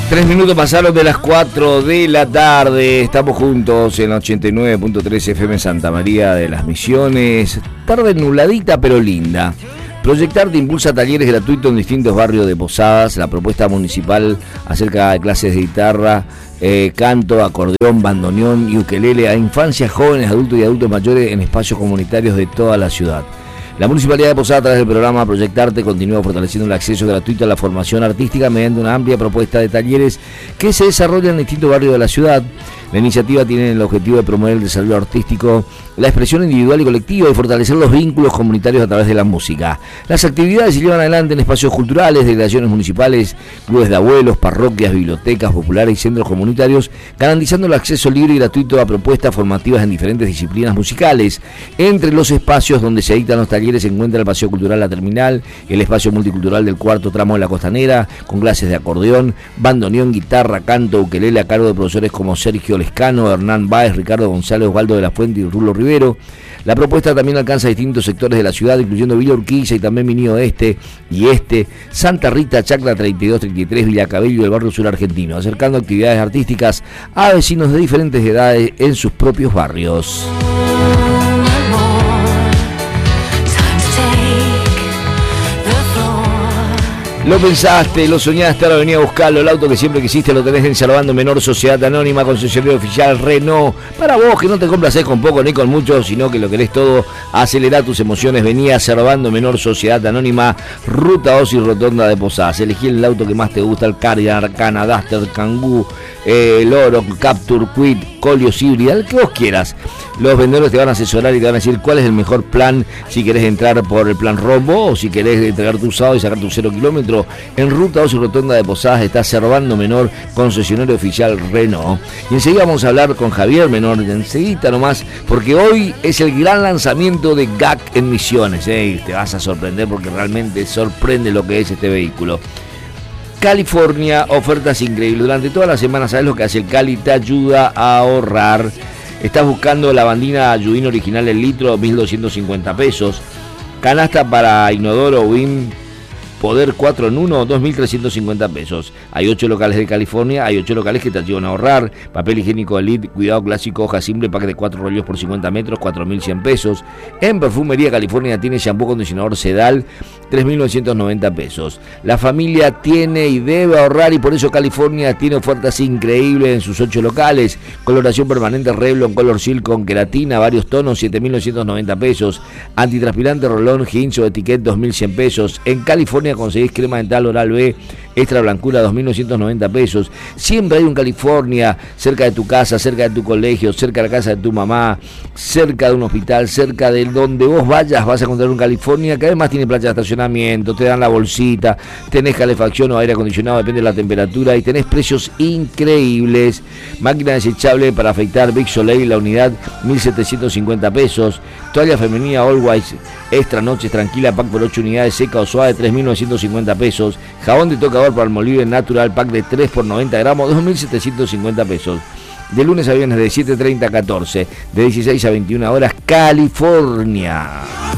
3 minutos pasaron de las 4 de la tarde. Estamos juntos en 89.3 FM Santa María de las Misiones. Tarde nubladita pero linda. Proyectarte impulsa talleres gratuitos en distintos barrios de Posadas. La propuesta municipal acerca de clases de guitarra, canto, acordeón, bandoneón y ukelele a infancias, jóvenes, adultos y adultos mayores en espacios comunitarios de toda la ciudad. La Municipalidad de Posadas, a través del programa Proyectarte, continúa fortaleciendo el acceso gratuito a la formación artística mediante una amplia propuesta de talleres que se desarrollan en distintos barrios de la ciudad. La iniciativa tiene el objetivo de promover el desarrollo artístico, la expresión individual y colectiva y fortalecer los vínculos comunitarios a través de la música. Las actividades se llevan adelante en espacios culturales, delegaciones municipales, clubes de abuelos, parroquias, bibliotecas populares y centros comunitarios, garantizando el acceso libre y gratuito a propuestas formativas en diferentes disciplinas musicales. Entre los espacios donde se dictan los talleres se encuentra el Paseo Cultural La Terminal, el espacio multicultural del cuarto tramo de la Costanera, con clases de acordeón, bandoneón, guitarra, canto, ukelele a cargo de profesores como Sergio Lescano, Hernán Báez, Ricardo González, Osvaldo de la Fuente y Rulo Rivero. La propuesta también alcanza distintos sectores de la ciudad, incluyendo Villa Urquiza y también Minio Este y Santa Rita, Chacla 32-33, Villa Cabello y el barrio sur argentino, acercando actividades artísticas a vecinos de diferentes edades en sus propios barrios. Lo pensaste, lo soñaste, ahora venía a buscarlo. El auto que siempre quisiste lo tenés en Salvando Menor, Sociedad Anónima, concesionario oficial Renault. Para vos que no te complacés con poco ni con mucho, sino que lo querés todo, acelera tus emociones. Venía a Salvando Menor, Sociedad Anónima, Ruta Osi Rotonda de Posadas. Elegí el auto que más te gusta, el Carrier, Arcana, Duster, Kangoo, el Oro, Capture, Quid, Colios, híbrida, el que vos quieras. Los vendedores te van a asesorar y te van a decir cuál es el mejor plan, si querés entrar por el plan rombo o si querés entregar tu usado y sacar tu 0 kilómetro. En Ruta Osi Rotonda de Posadas está Salvando Menor, concesionario oficial Renault. Y enseguida vamos a hablar con Javier Menor, enseguida nomás, porque hoy es el gran lanzamiento de GAC en Misiones. Te vas a sorprender porque realmente sorprende lo que es este vehículo. California, ofertas increíbles. Durante toda la semana, ¿sabes lo que hace el Cali? Te ayuda a ahorrar. Estás buscando lavandina Ayudín original el litro, 1.250 pesos. Canasta para inodoro Win Poder 4 en 1, 2.350 pesos. Hay 8 locales de California, hay 8 locales que te ayudan a ahorrar. Papel higiénico Elite, cuidado clásico, hoja simple, pack de 4 rollos por 50 metros, 4.100 pesos. En Perfumería California tiene shampoo acondicionador Sedal, 3.990 pesos. La familia tiene y debe ahorrar y por eso California tiene ofertas increíbles en sus 8 locales. Coloración permanente Revlon Color Silk con queratina, varios tonos, 7.990 pesos. Antitranspirante Rolón Hincho Etiquette, 2.100 pesos. En California conseguís crema dental Oral B extra blancura, 2.990 pesos. Siempre hay un California cerca de tu casa, cerca de tu colegio, cerca de la casa de tu mamá, cerca de un hospital, cerca de donde vos vayas vas a encontrar un California que además tiene plancha de estacionamiento, te dan la bolsita, tenés calefacción o aire acondicionado, depende de la temperatura y tenés precios increíbles. Máquina desechable para afeitar Big Soleil, la unidad 1.750 pesos. Toalla femenina Always extra noches tranquila, pack por 8 unidades, seca o suave, 3.950 pesos. Jabón de tocador para Palmolive natural, pack de 3 por 90 gramos, 2.750 pesos. De lunes a viernes de 7:30 a 14, de 16 a 21 horas, California.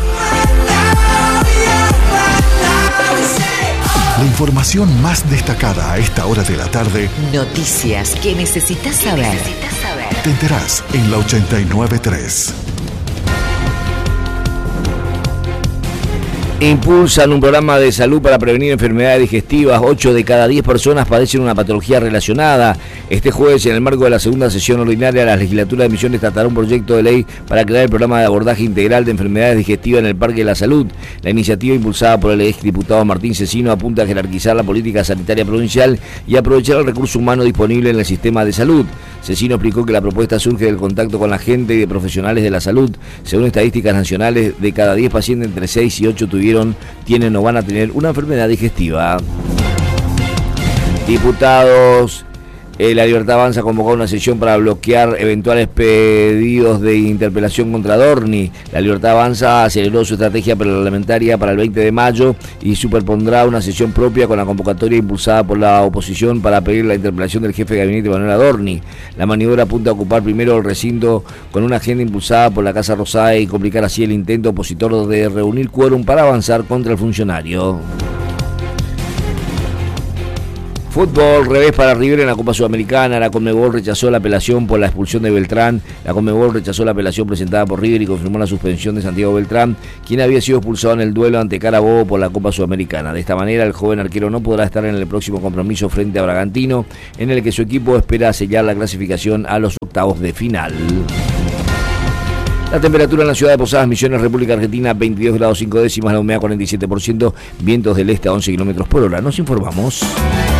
La información más destacada a esta hora de la tarde. Noticias que necesitas saber. Te enterás en la 89.3. Impulsan un programa de salud para prevenir enfermedades digestivas. 8 de cada 10 personas padecen una patología relacionada. Este jueves, en el marco de la segunda sesión ordinaria, la legislatura de Misiones tratará un proyecto de ley para crear el programa de abordaje integral de enfermedades digestivas en el Parque de la Salud. La iniciativa, impulsada por el exdiputado Martín Cecino, apunta a jerarquizar la política sanitaria provincial y aprovechar el recurso humano disponible en el sistema de salud. Cecino explicó que la propuesta surge del contacto con la gente y de profesionales de la salud. Según estadísticas nacionales, de cada 10 pacientes, entre 6 y 8 tienen o van a tener una enfermedad digestiva. Diputados, La Libertad Avanza convocó una sesión para bloquear eventuales pedidos de interpelación contra Dorni. La Libertad Avanza aceleró su estrategia parlamentaria para el 20 de mayo y superpondrá una sesión propia con la convocatoria impulsada por la oposición para pedir la interpelación del jefe de gabinete Manuel Adorni. La maniobra apunta a ocupar primero el recinto con una agenda impulsada por la Casa Rosada y complicar así el intento opositor de reunir quórum para avanzar contra el funcionario. Fútbol, revés para River en la Copa Sudamericana. La Conmebol rechazó la apelación por la expulsión de Beltrán. La Conmebol rechazó la apelación presentada por River y confirmó la suspensión de Santiago Beltrán, quien había sido expulsado en el duelo ante Carabobo por la Copa Sudamericana. De esta manera, el joven arquero no podrá estar en el próximo compromiso frente a Bragantino, en el que su equipo espera sellar la clasificación a los octavos de final. La temperatura en la ciudad de Posadas Misiones, República Argentina, 22 grados 5 décimas, la humedad 47%, vientos del este a 11 kilómetros por hora. Nos informamos.